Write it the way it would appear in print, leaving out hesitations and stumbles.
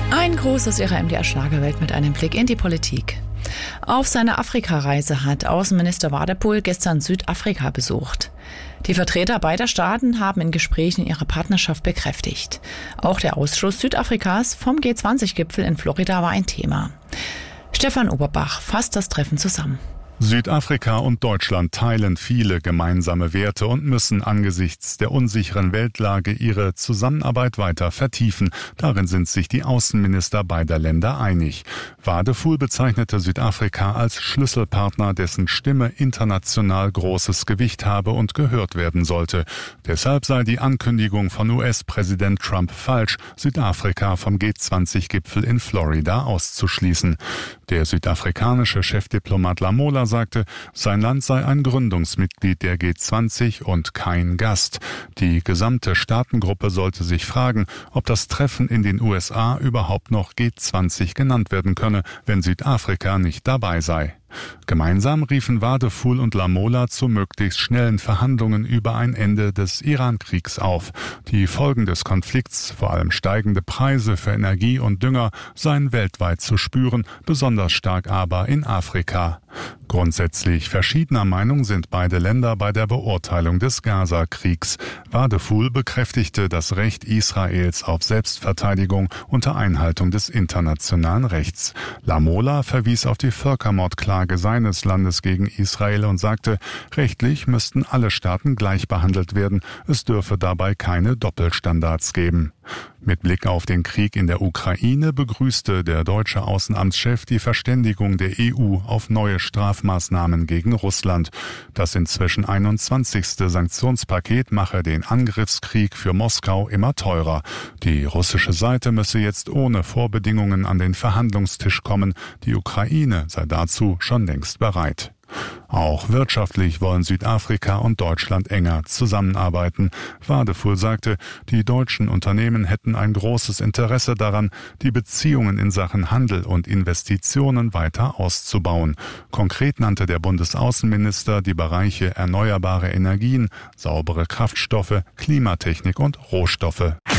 Ein Gruß aus Ihrer MDR-Schlagerwelt mit einem Blick in die Politik. Auf seiner Afrikareise hat Außenminister Wadepoel gestern Südafrika besucht. Die Vertreter beider Staaten haben in Gesprächen ihre Partnerschaft bekräftigt. Auch der Ausschluss Südafrikas vom G20-Gipfel in Florida war ein Thema. Stefan Oberbach fasst das Treffen zusammen. Südafrika und Deutschland teilen viele gemeinsame Werte und müssen angesichts der unsicheren Weltlage ihre Zusammenarbeit weiter vertiefen. Darin sind sich die Außenminister beider Länder einig. Wadepoel bezeichnete Südafrika als Schlüsselpartner, dessen Stimme international großes Gewicht habe und gehört werden sollte. Deshalb sei die Ankündigung von US-Präsident Trump falsch, Südafrika vom G20-Gipfel in Florida auszuschließen. Der südafrikanische Chefdiplomat Lamola sagte, sein Land sei ein Gründungsmitglied der G20 und kein Gast. Die gesamte Staatengruppe sollte sich fragen, ob das Treffen in den USA überhaupt noch G20 genannt werden könne, wenn Südafrika nicht dabei sei. Gemeinsam riefen Wadepoel und Lamola zu möglichst schnellen Verhandlungen über ein Ende des Iran-Kriegs auf. Die Folgen des Konflikts, vor allem steigende Preise für Energie und Dünger, seien weltweit zu spüren, besonders stark aber in Afrika. Grundsätzlich verschiedener Meinung sind beide Länder bei der Beurteilung des Gaza-Kriegs. Wadepoel bekräftigte das Recht Israels auf Selbstverteidigung unter Einhaltung des internationalen Rechts. Lamola verwies auf die Völkermordklage seines Landes gegen Israel und sagte, rechtlich müssten alle Staaten gleich behandelt werden. Es dürfe dabei keine Doppelstandards geben. Mit Blick auf den Krieg in der Ukraine begrüßte der deutsche Außenamtschef die Verständigung der EU auf neue Strafmaßnahmen gegen Russland. Das inzwischen 21. Sanktionspaket mache den Angriffskrieg für Moskau immer teurer. Die russische Seite müsse jetzt ohne Vorbedingungen an den Verhandlungstisch kommen. Die Ukraine sei dazu schon längst bereit. Auch wirtschaftlich wollen Südafrika und Deutschland enger zusammenarbeiten. Wadepoel sagte, die deutschen Unternehmen hätten ein großes Interesse daran, die Beziehungen in Sachen Handel und Investitionen weiter auszubauen. Konkret nannte der Bundesaußenminister die Bereiche erneuerbare Energien, saubere Kraftstoffe, Klimatechnik und Rohstoffe.